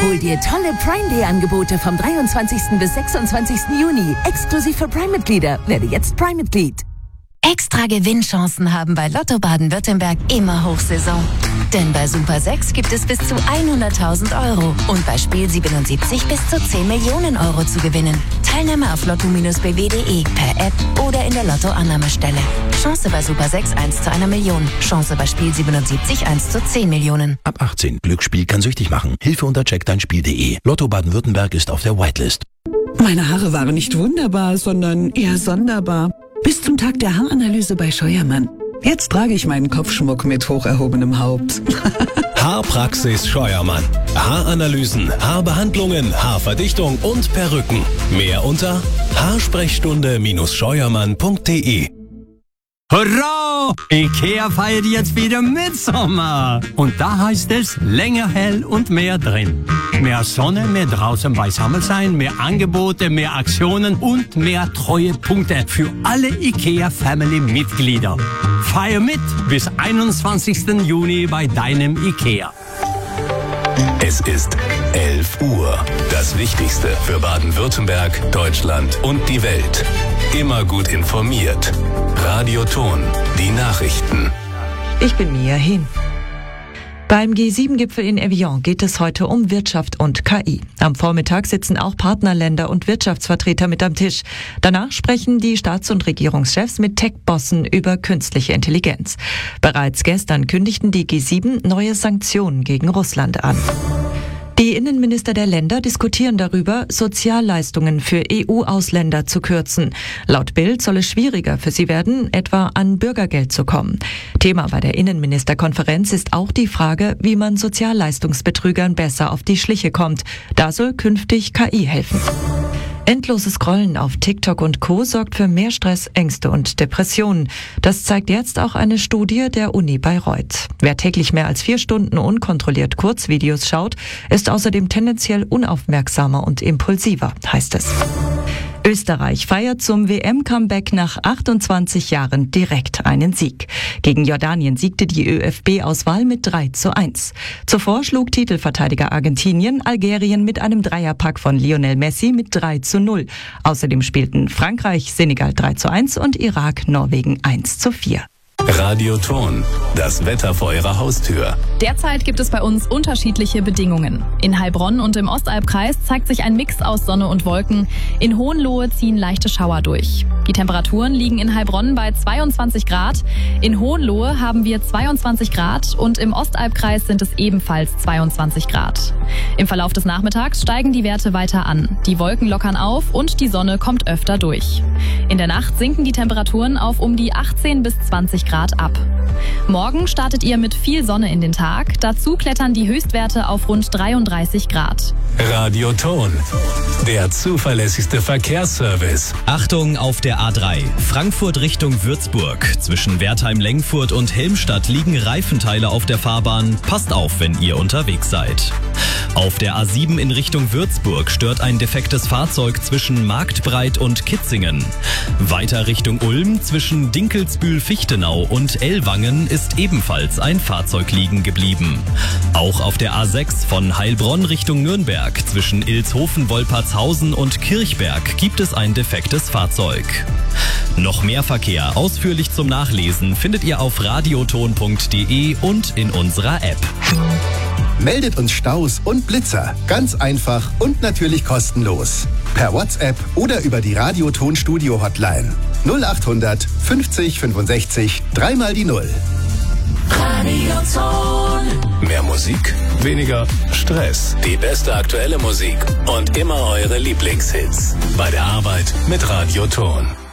Hol dir tolle Prime Day Angebote vom 23. bis 26. Juni. Exklusiv für Prime-Mitglieder. Werde jetzt Prime-Mitglied. Extra Gewinnchancen haben bei Lotto Baden-Württemberg immer Hochsaison. Denn bei Super 6 gibt es bis zu 100.000 Euro und bei Spiel 77 bis zu 10 Millionen Euro zu gewinnen. Teilnahme auf lotto-bw.de, per App oder in der Lotto-Annahmestelle. Chance bei Super 6 1 zu 1 Million. Chance bei Spiel 77 1 zu 10 Millionen. Ab 18. Glücksspiel kann süchtig machen. Hilfe unter checkdeinspiel.de. Lotto Baden-Württemberg ist auf der Whitelist. Meine Haare waren nicht wunderbar, sondern eher sonderbar. Bis zum Tag der Haaranalyse bei Scheuermann. Jetzt trage ich meinen Kopfschmuck mit hoch erhobenem Haupt. Haarpraxis Scheuermann. Haaranalysen, Haarbehandlungen, Haarverdichtung und Perücken. Mehr unter haarsprechstunde-scheuermann.de. Hurra! IKEA feiert jetzt wieder Mitsommer. Und da heißt es länger hell und mehr drin. Mehr Sonne, mehr draußen beisammen sein, mehr Angebote, mehr Aktionen und mehr Treuepunkte für alle IKEA-Family-Mitglieder. Feier mit bis 21. Juni bei deinem IKEA. Es ist 11 Uhr. Das Wichtigste für Baden-Württemberg, Deutschland und die Welt. Immer gut informiert. Radio Ton, die Nachrichten. Ich bin Mia Hin. Beim G7-Gipfel in Evian geht es heute um Wirtschaft und KI. Am Vormittag sitzen auch Partnerländer und Wirtschaftsvertreter mit am Tisch. Danach sprechen die Staats- und Regierungschefs mit Tech-Bossen über künstliche Intelligenz. Bereits gestern kündigten die G7 neue Sanktionen gegen Russland an. Die Innenminister der Länder diskutieren darüber, Sozialleistungen für EU-Ausländer zu kürzen. Laut Bild soll es schwieriger für sie werden, etwa an Bürgergeld zu kommen. Thema bei der Innenministerkonferenz ist auch die Frage, wie man Sozialleistungsbetrügern besser auf die Schliche kommt. Da soll künftig KI helfen. Endloses Scrollen auf TikTok und Co. sorgt für mehr Stress, Ängste und Depressionen. Das zeigt jetzt auch eine Studie der Uni Bayreuth. Wer täglich mehr als 4 Stunden unkontrolliert Kurzvideos schaut, ist außerdem tendenziell unaufmerksamer und impulsiver, heißt es. Österreich feiert zum WM-Comeback nach 28 Jahren direkt einen Sieg. Gegen Jordanien siegte die ÖFB-Auswahl mit 3:1. Zuvor schlug Titelverteidiger Argentinien Algerien mit einem Dreierpack von Lionel Messi mit 3:0. Außerdem spielten Frankreich, Senegal 3:1 und Irak, Norwegen 1:4. Radio Ton, das Wetter vor Ihrer Haustür. Derzeit gibt es bei uns unterschiedliche Bedingungen. In Heilbronn und im Ostalbkreis zeigt sich ein Mix aus Sonne und Wolken. In Hohenlohe ziehen leichte Schauer durch. Die Temperaturen liegen in Heilbronn bei 22 Grad. In Hohenlohe haben wir 22 Grad und im Ostalbkreis sind es ebenfalls 22 Grad. Im Verlauf des Nachmittags steigen die Werte weiter an. Die Wolken lockern auf und die Sonne kommt öfter durch. In der Nacht sinken die Temperaturen auf um die 18 bis 20 Grad ab. Morgen startet ihr mit viel Sonne in den Tag. Dazu klettern die Höchstwerte auf rund 33 Grad. Radio Ton, der zuverlässigste Verkehrsservice. Achtung auf der A3, Frankfurt Richtung Würzburg. Zwischen Wertheim-Lengfurt und Helmstadt liegen Reifenteile auf der Fahrbahn. Passt auf, wenn ihr unterwegs seid. Auf der A7 in Richtung Würzburg stört ein defektes Fahrzeug zwischen Marktbreit und Kitzingen. Weiter Richtung Ulm zwischen Dinkelsbühl-Fichtenau und Ellwangen ist ebenfalls ein Fahrzeug liegen geblieben. Auch auf der A6 von Heilbronn Richtung Nürnberg zwischen Ilshofen-Wolpertshausen und Kirchberg gibt es ein defektes Fahrzeug. Noch mehr Verkehr ausführlich zum Nachlesen findet ihr auf radioton.de und in unserer App. Meldet uns Staus und Blitzer. Ganz einfach und natürlich kostenlos. Per WhatsApp oder über die Radio-Ton-Studio-Hotline. 0800 50 65 3 die 0. Radio Ton. Mehr Musik, weniger Stress. Die beste aktuelle Musik und immer eure Lieblingshits. Bei der Arbeit mit Radio Ton.